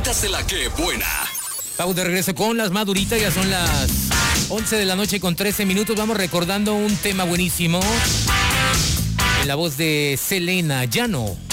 maduritas de la que buena. Estamos de regreso con las maduritas, ya son las 11 de la noche con 13 minutos. Vamos recordando un tema buenísimo en la voz de Selena Llano.